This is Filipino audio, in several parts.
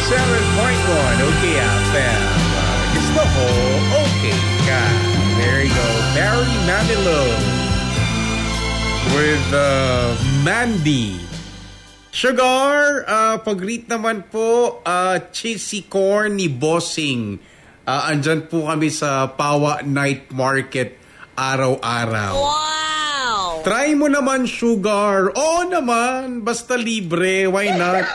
Okay, FM. Gusto ko, okay ka. There you go. Barry Manilow with Mandy. Sugar, pag-greet naman po, cheesy corn ni Bossing. Andyan po kami sa Pawa Night Market araw-araw. Wow! Try mo naman, Sugar. Oo naman, basta libre. Why not?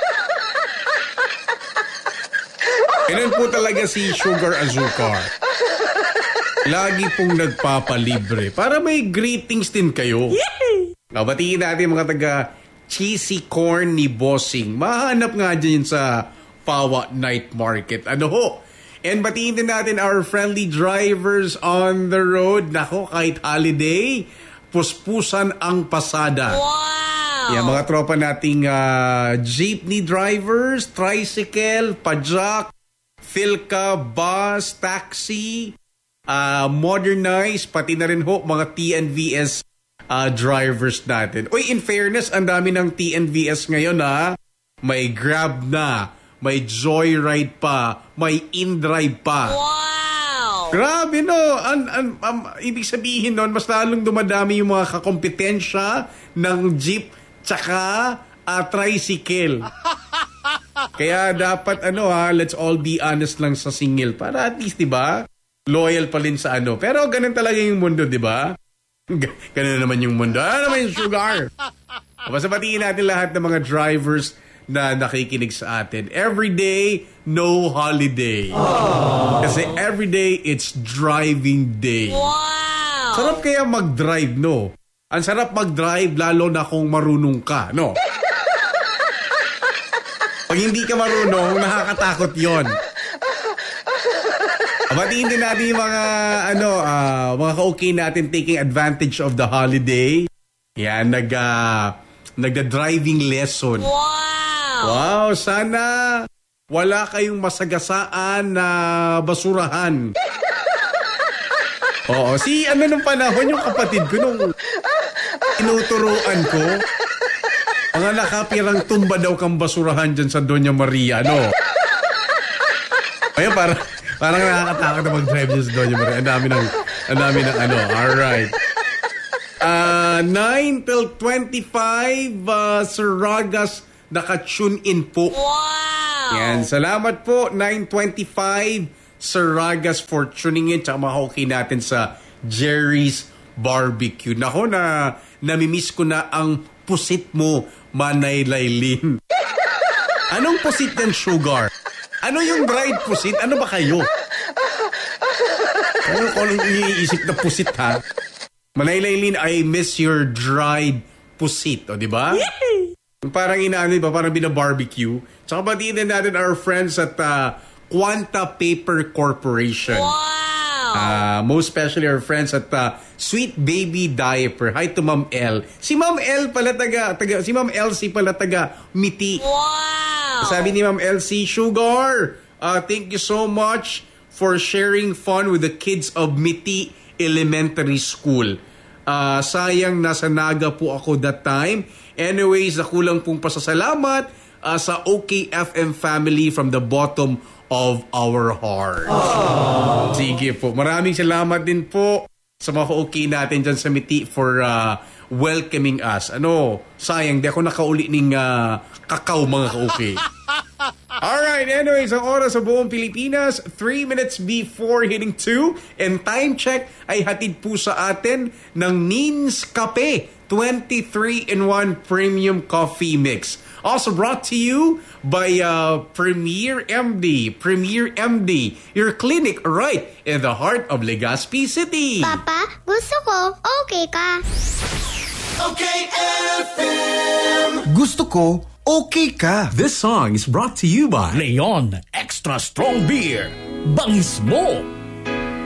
Ganun po talaga si Sugar Azúcar. Lagi pong nagpapalibre. Para may greetings din kayo. Batiin natin mga taga cheesy corn ni Bossing. Mahanap nga dyan sa Pawa Night Market. Ano ho? And batiin din natin our friendly drivers on the road. Nako, kahit holiday, puspusan ang pasada. Wow! Yan, mga tropa nating jeepney drivers, tricycle, pajak, Philca, bus, taxi, modernized, pati na rin ho mga TNVS drivers natin. Uy, in fairness, ang dami ng TNVS ngayon ha. May Grab na, may Joyride pa, may InDrive pa. Wow! Grabe no. Ibig sabihin nun, mas lalong dumadami yung mga kakompetensya ng jeep tsaka tricycle. Kaya dapat let's all be honest lang sa singil para at least 'di ba? Loyal pa rin sa ano. Pero ganun talaga yung mundo, 'di ba? Ganun naman yung mundo. Ano naman yung Sugar? Basta batiin natin lahat ng mga drivers na nakikinig sa atin. Every day, no holiday. Aww. Kasi every day, it's driving day. Wow! Sarap kaya mag-drive, no? Ang sarap mag-drive lalo na kung marunong ka, no? Pag hindi ka marunong, nakakatakot yon. Batiin din natin yung mga, mga ka-okay natin taking advantage of the holiday. Yan, nagda-driving lesson. Wow! Wow, sana wala kayong masagasaan na basurahan. Oo, nung panahon yung kapatid ko nung tinuturuan ko, mga nakapirang tumba daw kang basurahan dyan sa Doña Maria, no? Ayun, parang nakakatakot na mag-drive dyan sa Doña Maria. Ang dami ng alright. 9 till 25, Sir Ragas, naka-tune in po. Wow! Yan, salamat po, 9:25, Sir Ragas, for tuning in. Tsaka mga okay natin sa Jerry's Barbecue. Nako, namimiss ko na ang pusit mo, Manay Laylin. Anong pusit ng Sugar? Ano yung dried pusit? Ano ba kayo? Ano ko anong iniisip na pusit, ha? Manay Laylin, I miss your dried pusit. O, di ba? Parang ba? Parang bina-barbecue. Tsaka batiin din natin our friends at Quanta Paper Corporation. Wow! Most especially our friends at Sweet Baby Diaper. Hi to Ma'am L. Si Ma'am L pala si Ma'am Elsie pala taga Miti. Wow! Sabi ni Ma'am Elsie, Sugar, thank you so much for sharing fun with the kids of Miti Elementary School. Sayang nasa Naga po ako that time. Anyways, nakulang pong pasasalamat sa OKFM family from the bottom of our hearts. Aww. Sige po. Maraming salamat din po sa mga okay natin dyan sa Miti for welcoming us. Sayang, di ako nakauli ng kakao mga ka-okay. Alright, anyways, ang oras sa buong Pilipinas, 3 minutes before hitting 2. And time check ay hatid po sa atin ng Nins Cafe 23-in-1 Premium Coffee Mix. Also brought to you by Premier MD. Premier MD, your clinic right in the heart of Legazpi City. Papa, gusto ko, okay ka. Okay, FM. Gusto ko, okay ka. This song is brought to you by Leon Extra Strong Beer. Bangis mo!